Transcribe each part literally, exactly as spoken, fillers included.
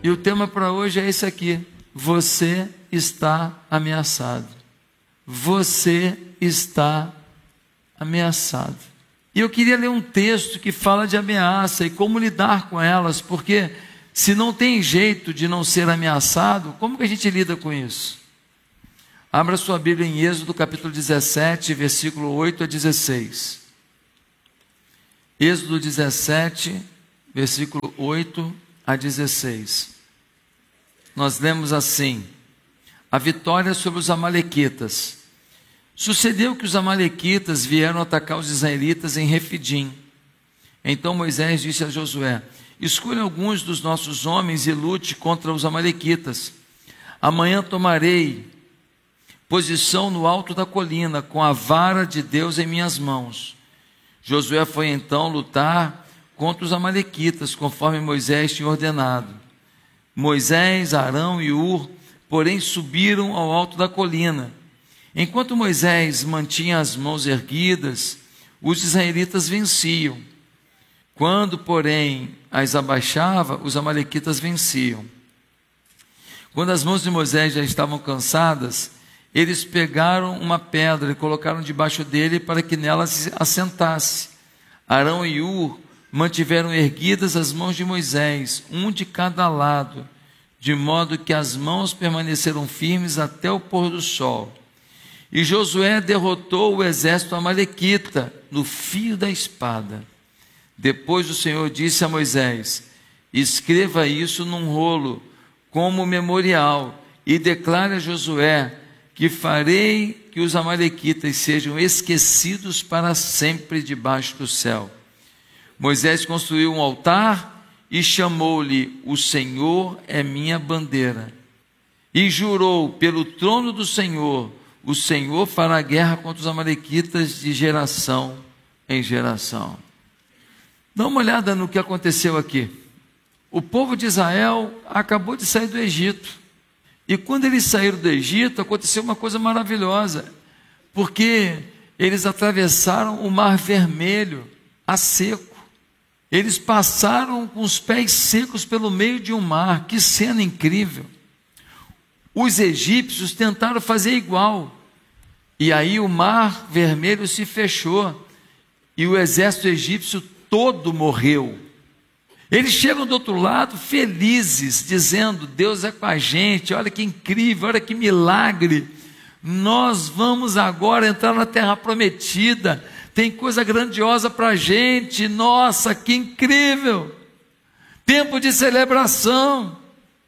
E o tema para hoje é esse aqui: você está ameaçado. Você está ameaçado. E eu queria ler um texto que fala de ameaça e como lidar com elas, porque se não tem jeito de não ser ameaçado, como que a gente lida com isso? Abra sua Bíblia em Êxodo capítulo dezessete, versículo oito a dezesseis. Êxodo dezessete, versículo oito a dezesseis. Nós lemos assim: a vitória sobre os amalequitas. Sucedeu que os amalequitas vieram atacar os israelitas em Refidim. Então Moisés disse a Josué: escolha alguns dos nossos homens e lute contra os amalequitas. Amanhã tomarei posição no alto da colina, com a vara de Deus em minhas mãos. Josué foi então lutar contra os amalequitas, conforme Moisés tinha ordenado. Moisés, Arão e Ur, porém, subiram ao alto da colina. Enquanto Moisés mantinha as mãos erguidas, os israelitas venciam. Quando, porém, as abaixava, os amalequitas venciam. Quando as mãos de Moisés já estavam cansadas, eles pegaram uma pedra e colocaram debaixo dele para que nela se assentasse. Arão e Ur mantiveram erguidas as mãos de Moisés, um de cada lado, de modo que as mãos permaneceram firmes até o pôr do sol. E Josué derrotou o exército amalequita no fio da espada. Depois o Senhor disse a Moisés: escreva isso num rolo como memorial e declare a Josué que farei que os amalequitas sejam esquecidos para sempre debaixo do céu. Moisés construiu um altar e chamou-lhe: o Senhor é minha bandeira. E jurou pelo trono do Senhor: o Senhor fará guerra contra os amalequitas de geração em geração. Dá uma olhada no que aconteceu aqui. O povo de Israel acabou de sair do Egito. E quando eles saíram do Egito, aconteceu uma coisa maravilhosa, porque eles atravessaram o Mar Vermelho a seco. Eles passaram com os pés secos pelo meio de um mar. Que cena incrível! Os egípcios tentaram fazer igual, e aí o Mar Vermelho se fechou, e o exército egípcio todo morreu. Eles chegam do outro lado felizes, dizendo: Deus é com a gente, olha que incrível, olha que milagre, nós vamos agora entrar na terra prometida, tem coisa grandiosa para a gente, nossa, que incrível, tempo de celebração.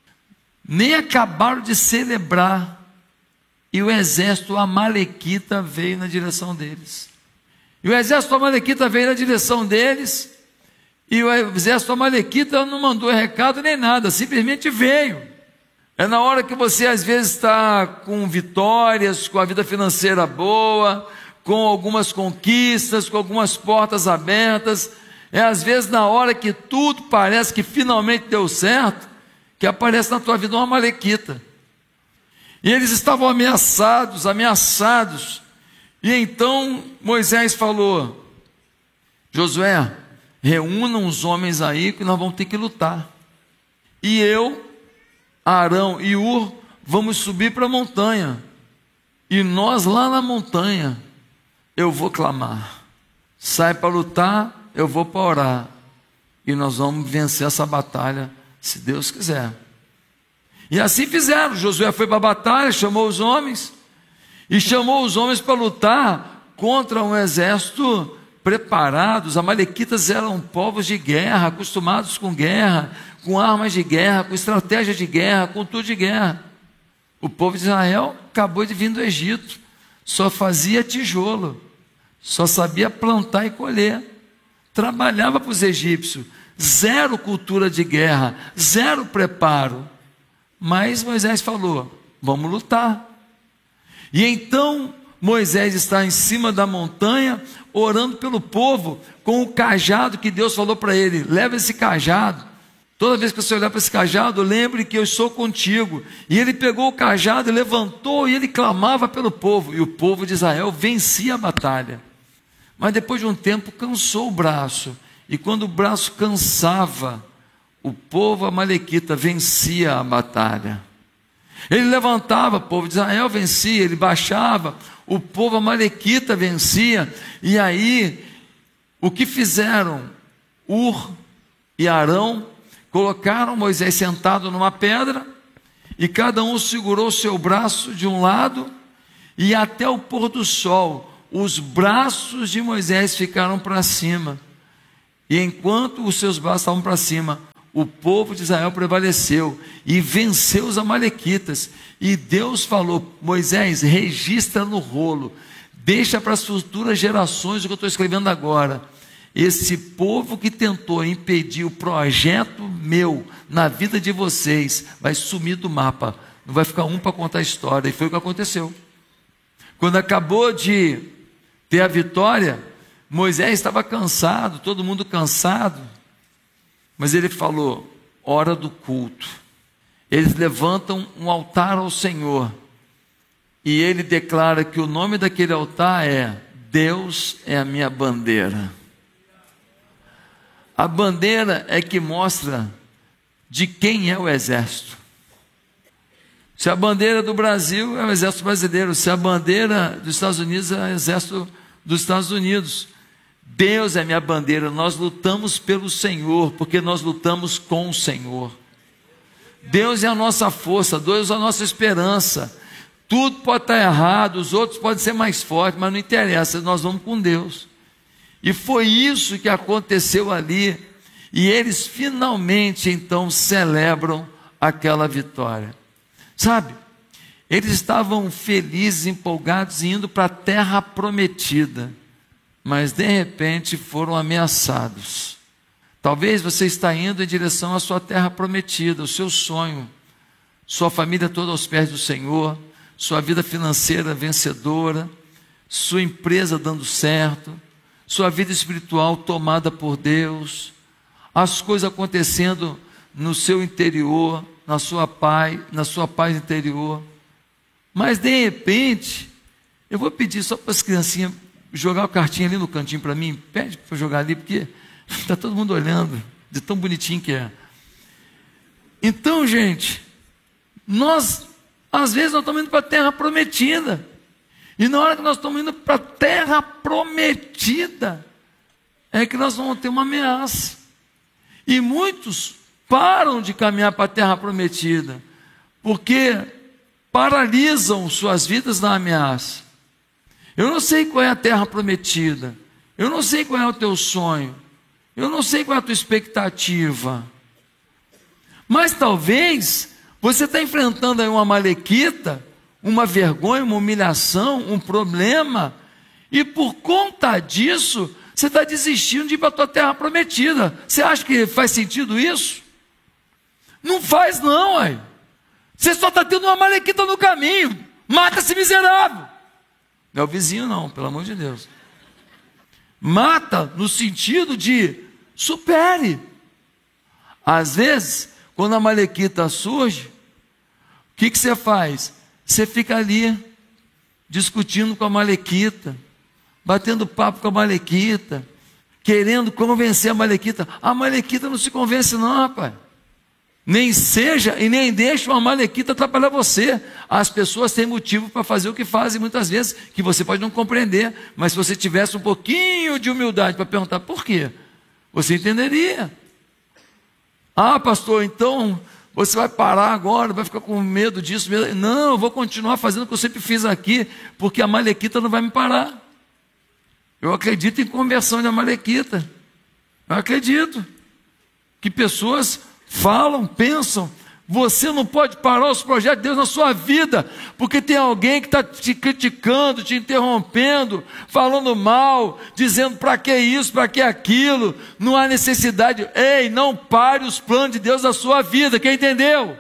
Nem acabaram de celebrar, e o exército amalequita veio na direção deles. E o exército amalequita veio na direção deles, e o exército amalequita não mandou recado nem nada, simplesmente veio. É na hora que você às vezes está com vitórias, com a vida financeira boa, com algumas conquistas, com algumas portas abertas, é às vezes na hora que tudo parece que finalmente deu certo, que aparece na tua vida uma amalequita. E eles estavam ameaçados, ameaçados. E então Moisés falou: Josué, reúnam os homens aí que nós vamos ter que lutar. E eu, Arão e Ur, vamos subir para a montanha. E nós lá na montanha, eu vou clamar. Sai para lutar, eu vou para orar. E nós vamos vencer essa batalha, se Deus quiser. E assim fizeram. Josué foi para a batalha, chamou os homens, e chamou os homens para lutar contra um exército preparado. Os amalequitas eram povos de guerra, acostumados com guerra, com armas de guerra, com estratégia de guerra, com tudo de guerra. O povo de Israel acabou de vir do Egito, só fazia tijolo, só sabia plantar e colher, trabalhava para os egípcios, zero cultura de guerra, zero preparo. Mas Moisés falou: vamos lutar. E então Moisés está em cima da montanha, orando pelo povo, com o cajado que Deus falou para ele: leva esse cajado, toda vez que você olhar para esse cajado, lembre que eu estou contigo. E ele pegou o cajado, levantou, e ele clamava pelo povo, e o povo de Israel vencia a batalha. Mas depois de um tempo cansou o braço, e quando o braço cansava, o povo amalequita vencia a batalha. Ele levantava, o povo de Israel vencia, ele baixava, o povo amalequita vencia. E aí, o que fizeram? Ur e Arão colocaram Moisés sentado numa pedra, e cada um segurou seu braço de um lado, e até o pôr do sol, os braços de Moisés ficaram para cima. E enquanto os seus braços estavam para cima, o povo de Israel prevaleceu e venceu os amalequitas. E Deus falou: Moisés, registra no rolo, deixa para as futuras gerações o que eu estou escrevendo agora. Esse povo que tentou impedir o projeto meu na vida de vocês vai sumir do mapa, não vai ficar um para contar a história. E foi o que aconteceu. Quando acabou de ter a vitória, Moisés estava cansado, todo mundo cansado, mas ele falou: hora do culto. Eles levantam um altar ao Senhor, e ele declara que o nome daquele altar é: Deus é a minha bandeira. A bandeira é que mostra de quem é o exército. Se a bandeira do Brasil é o exército brasileiro, se a bandeira dos Estados Unidos é o exército dos Estados Unidos. Deus é minha bandeira. Nós lutamos pelo Senhor, porque nós lutamos com o Senhor. Deus é a nossa força, Deus é a nossa esperança. Tudo pode estar errado, os outros podem ser mais fortes, mas não interessa, nós vamos com Deus. E foi isso que aconteceu ali, e eles finalmente então celebram aquela vitória. Sabe, eles estavam felizes, empolgados, indo para a terra prometida, mas de repente foram ameaçados. Talvez você está indo em direção à sua terra prometida, o seu sonho, sua família toda aos pés do Senhor, sua vida financeira vencedora, sua empresa dando certo, sua vida espiritual tomada por Deus, as coisas acontecendo no seu interior, na sua paz, na sua paz interior. Mas de repente, eu vou pedir só para as criancinhas jogar o cartinho ali no cantinho para mim, pede para jogar ali, porque está todo mundo olhando, de tão bonitinho que é. Então, gente, nós, às vezes, nós estamos indo para a terra prometida, e na hora que nós estamos indo para a terra prometida, é que nós vamos ter uma ameaça. E muitos param de caminhar para a terra prometida, porque paralisam suas vidas na ameaça. Eu não sei qual é a terra prometida, eu não sei qual é o teu sonho, eu não sei qual é a tua expectativa, mas talvez você está enfrentando aí uma amalequita, uma vergonha, uma humilhação, um problema, e por conta disso, você está desistindo de ir para a tua terra prometida. Você acha que faz sentido isso? Não faz não, ué. Você só está tendo uma amalequita no caminho. Mata esse miserável. Não é o vizinho não, pelo amor de Deus. Mata no sentido de supere. Às vezes, quando a amalequita surge, o que, que você faz? Você fica ali, discutindo com a amalequita, batendo papo com a amalequita, querendo convencer a amalequita. A amalequita não se convence não, rapaz. Nem seja e nem deixe uma amalequita atrapalhar você. As pessoas têm motivo para fazer o que fazem muitas vezes, que você pode não compreender, mas se você tivesse um pouquinho de humildade para perguntar por quê, você entenderia. Ah, pastor, então você vai parar agora, vai ficar com medo disso? Medo... Não, eu vou continuar fazendo o que eu sempre fiz aqui, porque a amalequita não vai me parar. Eu acredito em conversão de amalequita. Eu acredito que pessoas falam, pensam. Você não pode parar os projetos de Deus na sua vida, porque tem alguém que está te criticando, te interrompendo, falando mal, dizendo para que isso, para que aquilo, não há necessidade. Ei, não pare os planos de Deus na sua vida, quem entendeu?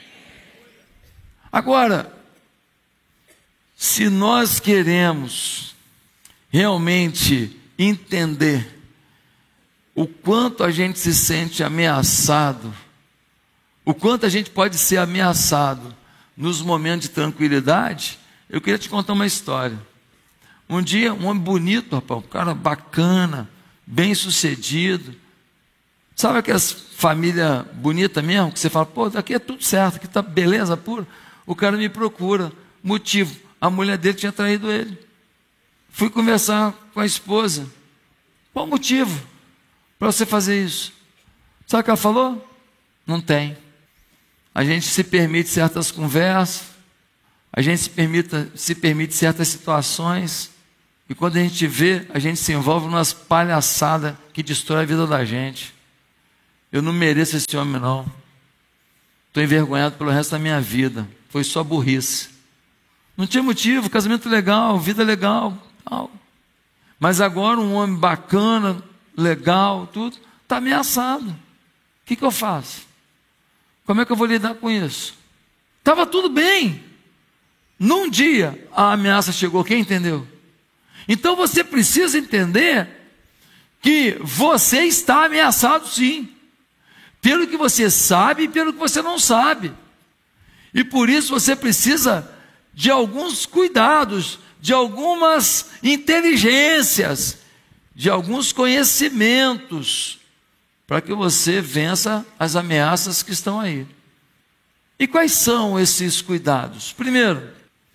Agora, se nós queremos realmente entender o quanto a gente se sente ameaçado, o quanto a gente pode ser ameaçado nos momentos de tranquilidade, eu queria te contar uma história. Um dia, um homem bonito, rapaz, um cara bacana, bem sucedido, Sabe aquelas família bonita mesmo, que você fala, pô, daqui é tudo certo, aqui está beleza pura. O cara me procura, motivo, a mulher dele tinha traído ele. Fui conversar com a esposa. Qual o motivo para você fazer isso? Sabe o que ela falou? Não tem. A gente se permite certas conversas, a gente se permite, se permite certas situações, e quando a gente vê, a gente se envolve numas palhaçadas que destrói a vida da gente. Eu não mereço esse homem, não. Estou envergonhado pelo resto da minha vida. Foi só burrice. Não tinha motivo, casamento legal, vida legal, tal. Mas agora um homem bacana, legal, tudo, está ameaçado. O que, que eu faço? Como é que eu vou lidar com isso? Estava tudo bem. Num dia, a ameaça chegou. Quem entendeu? Então você precisa entender que você está ameaçado sim. Pelo que você sabe e pelo que você não sabe. E por isso você precisa de alguns cuidados, de algumas inteligências, de alguns conhecimentos, para que você vença as ameaças que estão aí. E quais são esses cuidados? Primeiro,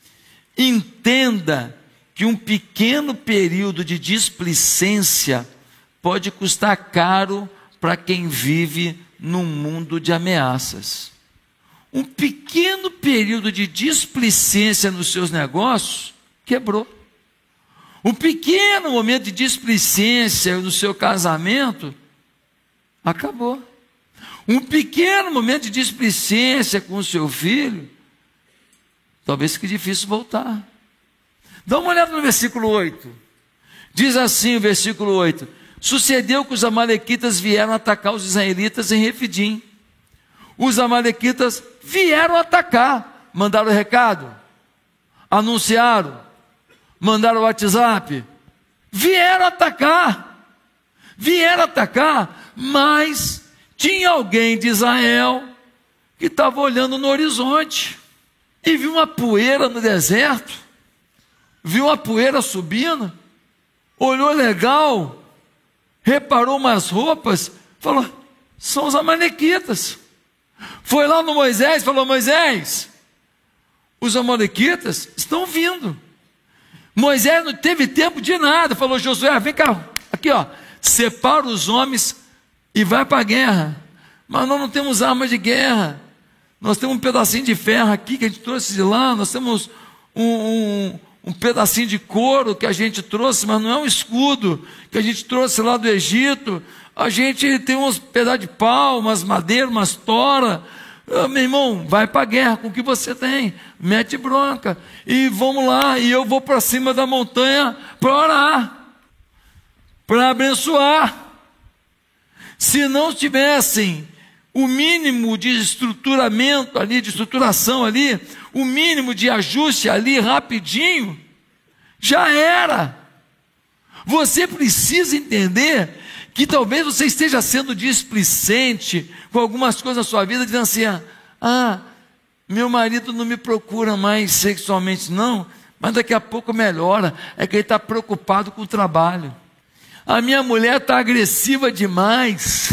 entenda que um pequeno período de displicência pode custar caro para quem vive num mundo de ameaças. Um pequeno período de displicência nos seus negócios quebrou. Um pequeno momento de displicência no seu casamento acabou. Um pequeno momento de displicência com o seu filho, talvez fique difícil voltar. Dá uma olhada no versículo oito. Diz assim o versículo oito: sucedeu que os amalequitas vieram atacar os israelitas em Refidim. Os amalequitas vieram atacar. Mandaram recado, anunciaram, mandaram WhatsApp, vieram atacar, vieram atacar, mas tinha alguém de Israel que estava olhando no horizonte e viu uma poeira no deserto, viu uma poeira subindo, olhou legal, reparou umas roupas, falou, são os amalequitas. Foi lá no Moisés, falou, Moisés, os amalequitas estão vindo. Moisés não teve tempo de nada, falou, Josué, vem cá, aqui ó, separa os homens e vai para a guerra. Mas nós não temos armas de guerra, nós temos um pedacinho de ferro aqui que a gente trouxe de lá, nós temos um, um, um pedacinho de couro que a gente trouxe, mas não é um escudo que a gente trouxe lá do Egito. A gente tem uns pedaços de pau, umas madeiras, umas tora. Ah, meu irmão, vai para a guerra com o que você tem, mete bronca, e vamos lá, e eu vou para cima da montanha para orar, para abençoar. Se não tivessem o mínimo de estruturamento ali, de estruturação ali, o mínimo de ajuste ali rapidinho, já era. Você precisa entender que talvez você esteja sendo displicente com algumas coisas na sua vida, dizendo assim, ah, meu marido não me procura mais sexualmente não, mas daqui a pouco melhora, é que ele está preocupado com o trabalho. A minha mulher está agressiva demais,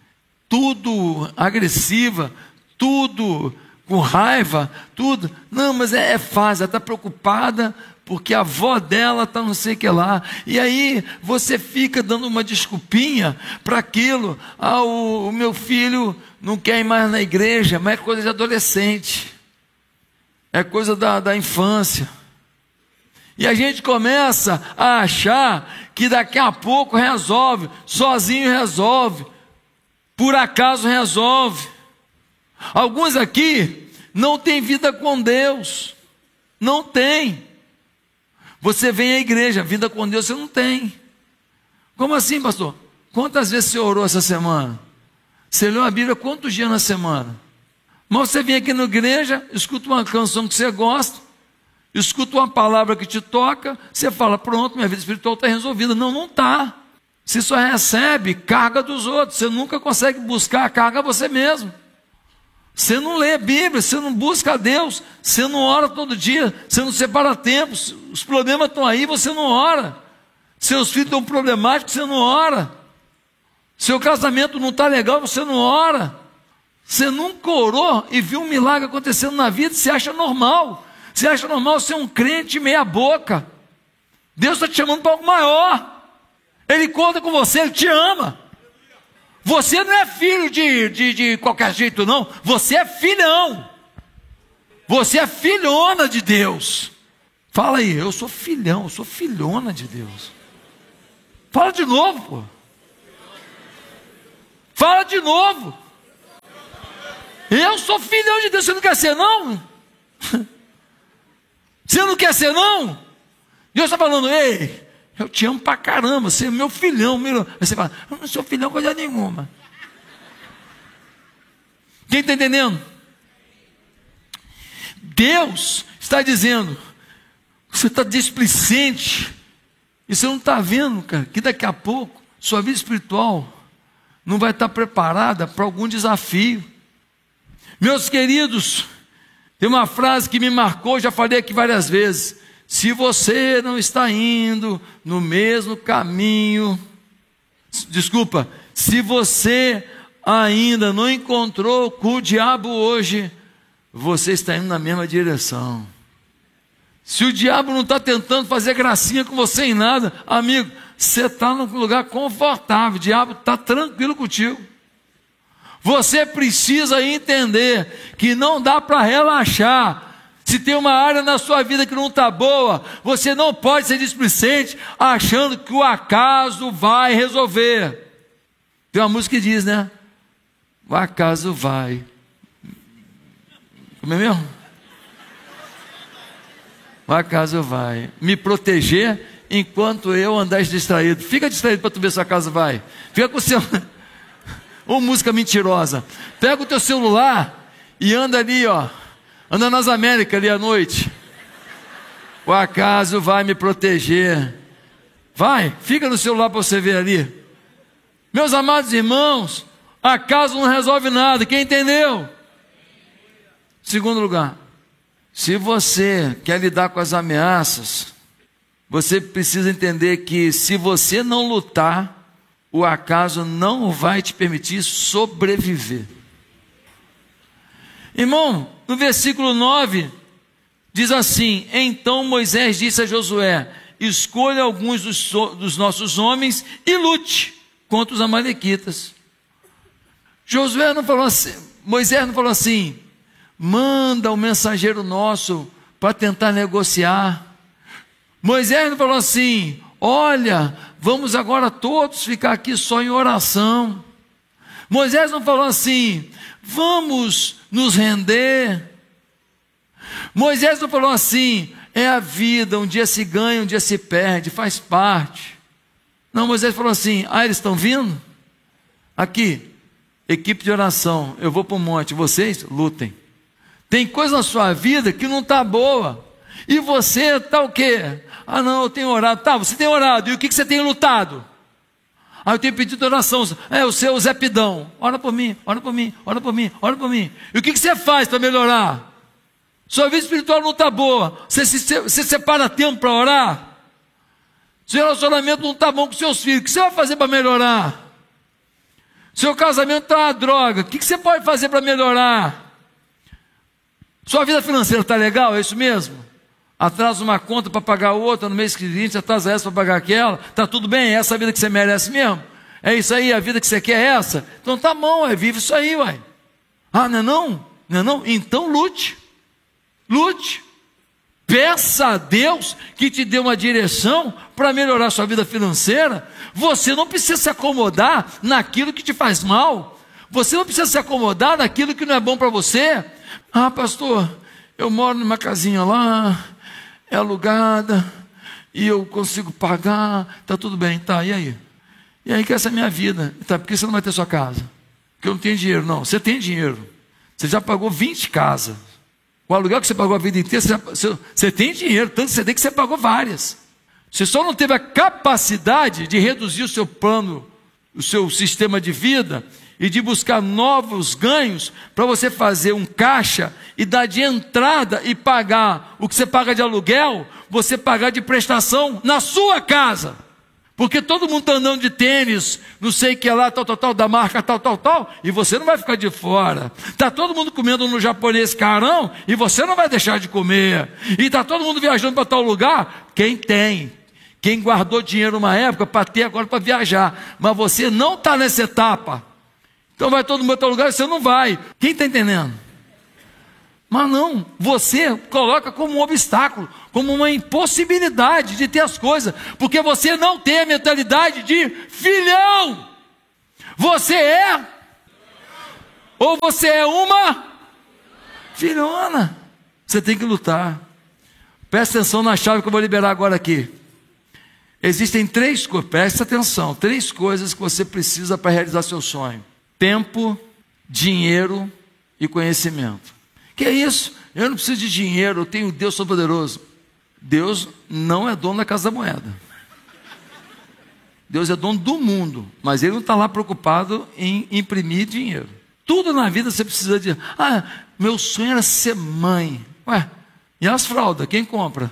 tudo agressiva, tudo com raiva, tudo, não, mas é, é fase, ela está preocupada, porque a avó dela está não sei o que lá, e aí você fica dando uma desculpinha para aquilo, ah, o, o meu filho não quer ir mais na igreja, mas é coisa de adolescente, é coisa da, da infância, e a gente começa a achar que daqui a pouco resolve, sozinho resolve, por acaso resolve. Alguns aqui não têm vida com Deus, não tem. Você vem à igreja, vida com Deus você não tem. Como assim, pastor? Quantas vezes você orou essa semana? Você leu a Bíblia quantos dias na semana? Mas você vem aqui na igreja, escuta uma canção que você gosta, escuta uma palavra que te toca, você fala, pronto, minha vida espiritual está resolvida. Não, não está. Você só recebe carga dos outros, você nunca consegue buscar a carga você mesmo. Você não lê a Bíblia, você não busca a Deus, você não ora todo dia, você não separa tempos, os problemas estão aí, você não ora. Seus filhos estão problemáticos, você não ora. Seu casamento não está legal, você não ora. Você nunca orou e viu um milagre acontecendo na vida, você acha normal. Você acha normal ser um crente meia boca. Deus está te chamando para algo maior. Ele conta com você, Ele te ama. Você não é filho de, de, de qualquer jeito não. Você é filhão. Você é filhona de Deus. Fala aí, eu sou filhão, eu sou filhona de Deus. Fala de novo, pô. Fala de novo. Eu sou filhão de Deus. Você não quer ser não? Você não quer ser não? Deus está falando, ei, eu te amo pra caramba, você é meu filhão. Meu... Aí você fala, eu não sou filhão coisa nenhuma. Quem está entendendo? Deus está dizendo, você está displicente, e você não está vendo, cara, que daqui a pouco sua vida espiritual não vai estar preparada para algum desafio. Meus queridos, tem uma frase que me marcou, já falei aqui várias vezes. Se você não está indo no mesmo caminho, desculpa, se você ainda não encontrou com o diabo hoje, você está indo na mesma direção. Se o diabo não está tentando fazer gracinha com você em nada, amigo, você está num lugar confortável, o diabo está tranquilo contigo. Você precisa entender que não dá para relaxar. Se tem uma área na sua vida que não está boa, você não pode ser displicente achando que o acaso vai resolver. Tem uma música que diz, né? O acaso vai. Como é mesmo? O acaso vai me proteger enquanto eu andar distraído. Fica distraído para tu ver se o acaso vai. Fica com o seu... Ou música mentirosa. Pega o teu celular e anda ali, ó. Anda nas Américas ali à noite. O acaso vai me proteger. Vai, fica no celular para você ver ali. Meus amados irmãos, acaso não resolve nada. Quem entendeu? Segundo lugar, se você quer lidar com as ameaças, você precisa entender que se você não lutar, o acaso não vai te permitir sobreviver. Irmão, no versículo nove, diz assim: então Moisés disse a Josué, escolha alguns dos, dos nossos homens e lute contra os amalequitas. Josué não falou assim, Moisés não falou assim, manda um mensageiro nosso para tentar negociar. Moisés não falou assim, olha, vamos agora todos ficar aqui só em oração. Moisés não falou assim, vamos nos render. Moisés não falou assim, é a vida, um dia se ganha, um dia se perde, faz parte. Não, Moisés falou assim, ah, eles estão vindo? Aqui, equipe de oração, eu vou para o monte, vocês lutem. Tem coisa na sua vida que não está boa, e você está o quê? Ah não, eu tenho orado. Tá, você tem orado, e o que, que você tem lutado? Ah, eu tenho pedido oração. É o seu Zé Pidão, ora por mim, ora por mim, ora por mim, ora por mim. E o que, que você faz para melhorar? Sua vida espiritual não está boa, você, se, você separa tempo para orar? Seu relacionamento não está bom com seus filhos, o que você vai fazer para melhorar? Seu casamento está uma droga, o que, que você pode fazer para melhorar? Sua vida financeira está legal, é isso mesmo? Atrasa uma conta para pagar outra, no mês seguinte atrasa essa para pagar aquela, está tudo bem, é essa a vida que você merece mesmo? É isso aí, a vida que você quer é essa? Então tá bom, é, vive isso aí, uai. Ah, não é não? Não é não? Então lute, lute, peça a Deus que te dê uma direção para melhorar sua vida financeira. Você não precisa se acomodar naquilo que te faz mal, você não precisa se acomodar naquilo que não é bom para você. Ah, pastor, eu moro numa casinha lá, é alugada, e eu consigo pagar, está tudo bem, tá, e aí? E aí que essa é a minha vida, tá, por que você não vai ter sua casa? Porque eu não tenho dinheiro. Não, você tem dinheiro, você já pagou vinte casas, o aluguel que você pagou a vida inteira, você, já, você, você tem dinheiro, tanto que você tem que você pagou várias, você só não teve a capacidade de reduzir o seu plano, o seu sistema de vida, e de buscar novos ganhos para você fazer um caixa e dar de entrada e pagar o que você paga de aluguel, você pagar de prestação na sua casa. Porque todo mundo está andando de tênis, não sei o que lá, tal, tal, tal, da marca tal, tal, tal, e você não vai ficar de fora. Está todo mundo comendo no japonês carão, e você não vai deixar de comer. E está todo mundo viajando para tal lugar, quem tem. Quem guardou dinheiro uma época para ter agora para viajar. Mas você não está nessa etapa. Então vai todo mundo para tal lugar e você não vai. Quem está entendendo? Mas não, você coloca como um obstáculo, como uma impossibilidade de ter as coisas, porque você não tem a mentalidade de filhão. Você é, ou você é uma filhona. Você tem que lutar. Presta atenção na chave que eu vou liberar agora aqui. Existem três coisas, presta atenção, três coisas que você precisa para realizar seu sonho: tempo, dinheiro e conhecimento. Que é isso? Eu não preciso de dinheiro, eu tenho Deus Todo-Poderoso. Deus não é dono da casa da moeda. Deus é dono do mundo, mas Ele não está lá preocupado em imprimir dinheiro. Tudo na vida você precisa de... Ah, meu sonho era ser mãe. Ué, e as fraldas, quem compra?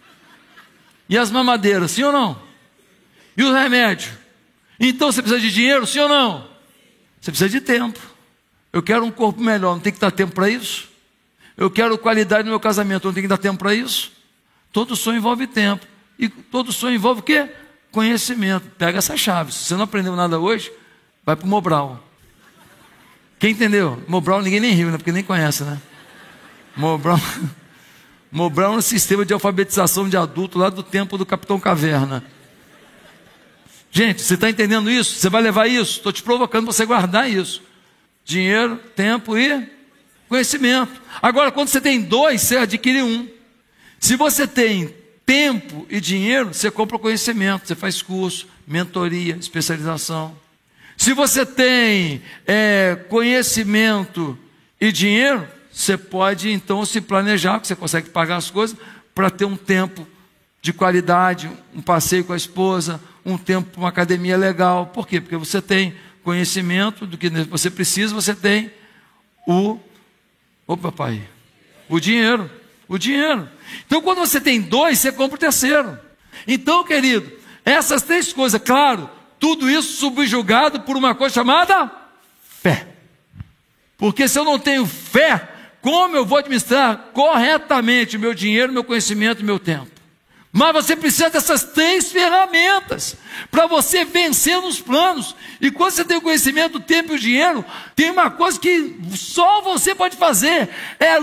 E as mamadeiras, sim ou não? E o remédio? Então você precisa de dinheiro, sim ou não? Você precisa de tempo. Eu quero um corpo melhor, não tem que dar tempo para isso? Eu quero qualidade no meu casamento, não tem que dar tempo para isso? Todo sonho envolve tempo. E todo sonho envolve o quê? Conhecimento. Pega essa chave. Se você não aprendeu nada hoje, vai para o Mobral. Quem entendeu? Mobral ninguém nem riu, né? Porque nem conhece, né? Mobral, Mobral é um sistema de alfabetização de adulto lá do tempo do Capitão Caverna. Gente, você está entendendo isso? Você vai levar isso? Estou te provocando para você guardar isso. Dinheiro, tempo e conhecimento. Agora, quando você tem dois, você adquire um. Se você tem tempo e dinheiro, você compra conhecimento, você faz curso, mentoria, especialização. Se você tem é, conhecimento e dinheiro, você pode então se planejar, porque você consegue pagar as coisas, para ter um tempo de qualidade, um passeio com a esposa, um tempo para uma academia legal. Por quê? Porque você tem conhecimento do que você precisa, você tem o... Ô papai, o dinheiro, o dinheiro. Então quando você tem dois, você compra o terceiro. Então, querido, essas três coisas, claro, tudo isso subjugado por uma coisa chamada fé. Porque se eu não tenho fé, como eu vou administrar corretamente o meu dinheiro, meu conhecimento e meu tempo? Mas você precisa dessas três ferramentas para você vencer nos planos. E quando você tem o conhecimento, o tempo e o dinheiro, tem uma coisa que só você pode fazer: é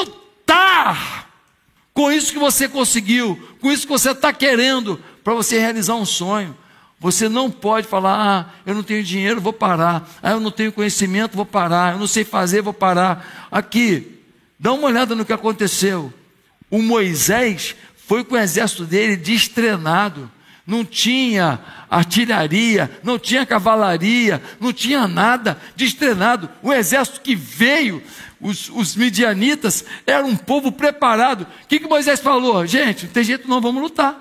lutar com isso que você conseguiu, com isso que você está querendo, para você realizar um sonho. Você não pode falar: ah, eu não tenho dinheiro, vou parar. Ah, eu não tenho conhecimento, vou parar. Eu não sei fazer, vou parar. Aqui, dá uma olhada no que aconteceu. O Moisés foi com o exército dele destreinado, não tinha artilharia, não tinha cavalaria, não tinha nada, destreinado. O exército que veio, os, os midianitas, era um povo preparado. O que, que Moisés falou? Gente, não tem jeito não, vamos lutar.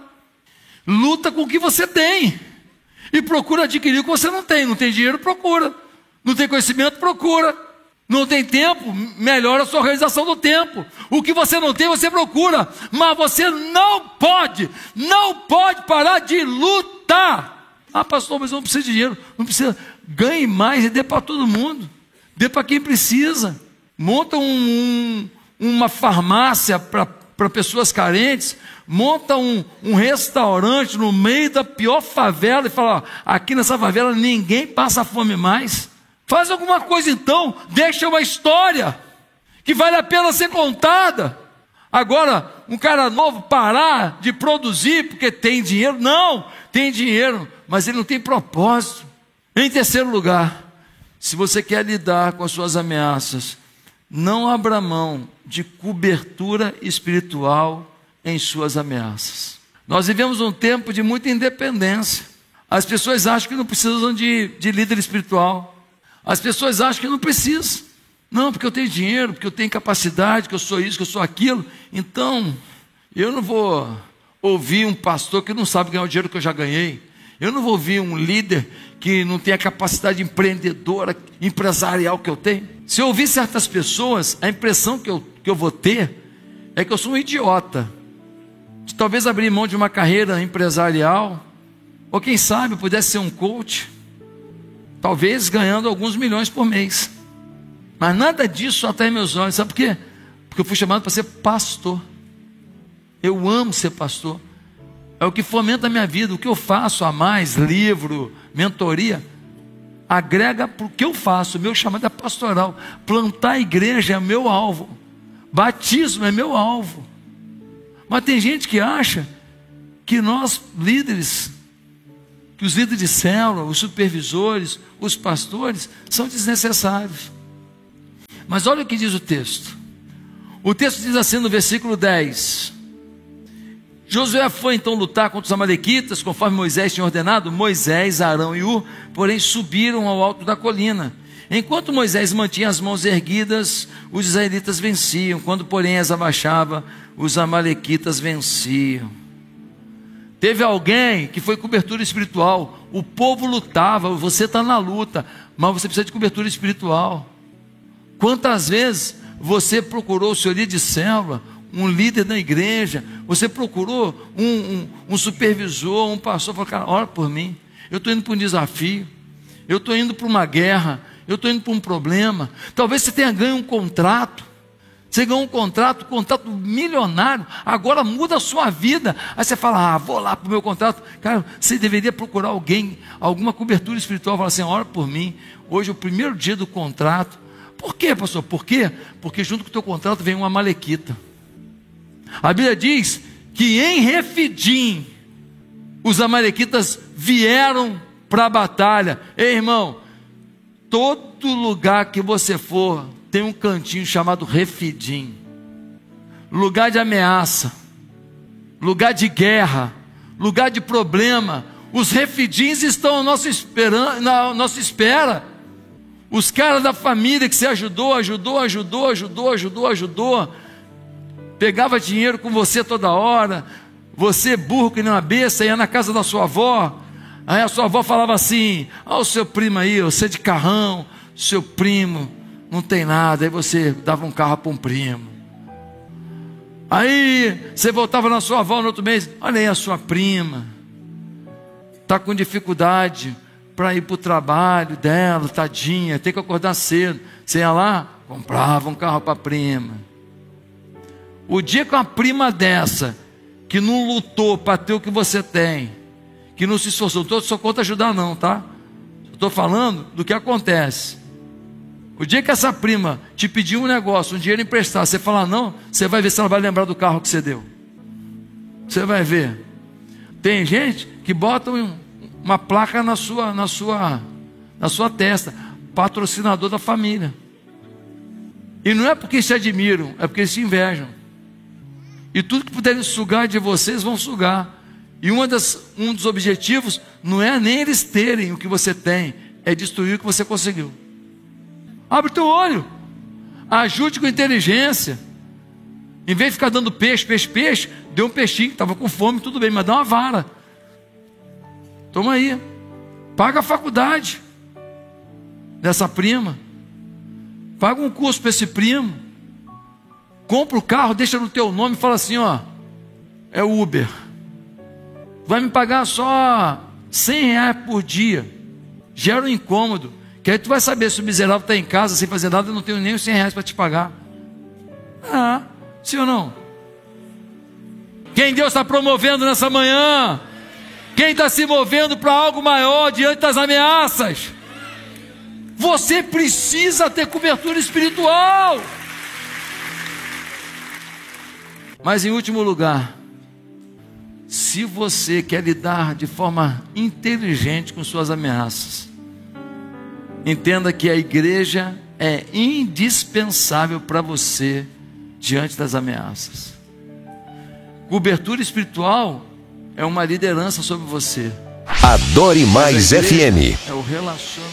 Luta com o que você tem e procura adquirir o que você não tem. Não tem dinheiro, procura. Não tem conhecimento, procura. Não tem tempo, melhora a sua organização do tempo. O que você não tem, você procura. Mas você não pode, não pode parar de lutar. Ah, pastor, mas eu não preciso de dinheiro. Não precisa. Ganhe mais e dê para todo mundo. Dê para quem precisa. Monta um, um, uma farmácia para pessoas carentes. Monta um, um restaurante no meio da pior favela e fala: ó, aqui nessa favela ninguém passa fome mais. Faz alguma coisa então, deixa uma história que vale a pena ser contada. Agora, um cara novo parar de produzir porque tem dinheiro? Não, tem dinheiro, mas ele não tem propósito. Em terceiro lugar, se você quer lidar com as suas ameaças, não abra mão de cobertura espiritual em suas ameaças. Nós vivemos um tempo de muita independência. As pessoas acham que não precisam de, de líder espiritual. As pessoas acham que não precisam. Não, porque eu tenho dinheiro, porque eu tenho capacidade, que eu sou isso, que eu sou aquilo. Então, eu não vou ouvir um pastor que não sabe ganhar o dinheiro que eu já ganhei. Eu não vou ouvir um líder que não tem a capacidade empreendedora, empresarial que eu tenho. Se eu ouvir certas pessoas, a impressão que eu, que eu vou ter é que eu sou um idiota. De talvez abrir mão de uma carreira empresarial Ou quem sabe pudesse ser um coach, talvez ganhando alguns milhões por mês. Mas nada disso atrai meus olhos. Sabe por quê? Porque eu fui chamado para ser pastor. Eu amo ser pastor. É o que fomenta a minha vida. O que eu faço a mais, livro, mentoria, agrega para o que eu faço. O meu chamado é pastoral. Plantar a igreja é meu alvo. Batismo é meu alvo. Mas tem gente que acha que nós líderes, que os líderes de célula, os supervisores, os pastores, são desnecessários. Mas olha o que diz o texto. O texto diz assim no versículo dez: Josué foi então lutar contra os amalequitas, conforme Moisés tinha ordenado. Moisés, Arão e Ur, porém, subiram ao alto da colina. Enquanto Moisés mantinha as mãos erguidas, os israelitas venciam. Quando, porém, as abaixava, os amalequitas venciam. Teve alguém que foi cobertura espiritual. O povo lutava, você está na luta, mas você precisa de cobertura espiritual. Quantas vezes você procurou o seu líder de célula, um líder da igreja, você procurou um, um, um supervisor, um pastor, falou: cara, ora por mim, eu estou indo para um desafio, eu estou indo para uma guerra, eu estou indo para um problema. Talvez você tenha ganho um contrato, você ganhou um contrato, um contrato milionário, agora muda a sua vida. Aí você fala: ah, vou lá para o meu contrato. Cara, você deveria procurar alguém, alguma cobertura espiritual, falar assim: ora por mim, hoje é o primeiro dia do contrato. Por quê, pastor? Por quê? Porque junto com o teu contrato vem uma amalequita. A Bíblia diz que em Refidim os amalequitas vieram para a batalha. Ei, irmão, todo lugar que você for tem um cantinho chamado Refidim, lugar de ameaça, lugar de guerra, lugar de problema. Os Refidins estão à nossa, esperan- na nossa espera. Os caras da família que você ajudou, ajudou, ajudou, ajudou, ajudou, ajudou, pegava dinheiro com você toda hora, você burro que nem uma besta, ia na casa da sua avó, aí a sua avó falava assim: ó, o seu primo aí, você de carrão, seu primo não tem nada. Aí você dava um carro para um primo. Aí você voltava na sua avó no outro mês: olha aí, a sua prima está com dificuldade para ir para o trabalho dela, tadinha, tem que acordar cedo. Você ia lá, comprava um carro para a prima. O dia que uma prima dessa, que não lutou para ter o que você tem, que não se esforçou, não estou contra ajudar não, tá? Estou falando do que acontece. O dia que essa prima te pedir um negócio, um dinheiro emprestado, você falar não, você vai ver se ela vai lembrar do carro que você deu. Você vai ver. Tem gente que bota um, uma placa na sua, na sua, na sua testa: patrocinador da família. E não é porque eles se admiram, é porque eles se invejam. E tudo que puderem sugar de vocês, vão sugar. E uma das, um dos objetivos não é nem eles terem o que você tem, é destruir o que você conseguiu. Abre teu olho, ajude com inteligência. Em vez de ficar dando peixe, peixe, peixe, dê um peixinho, estava com fome, tudo bem, mas dá uma vara. Toma aí, paga a faculdade dessa prima, paga um curso para esse primo, compra o carro, deixa no teu nome e fala assim: ó, é Uber, vai me pagar só cem reais por dia. Gera um incômodo, que aí tu vai saber se o miserável está em casa sem fazer nada, eu não tenho nem os cem reais para te pagar. Ah, sim ou não? Quem Deus está promovendo nessa manhã? Quem está se movendo para algo maior diante das ameaças? Você precisa ter cobertura espiritual. Mas em último lugar, se você quer lidar de forma inteligente com suas ameaças, entenda que a igreja é indispensável para você diante das ameaças. Cobertura espiritual é uma liderança sobre você. Adore Mais F M. É o relacionamento.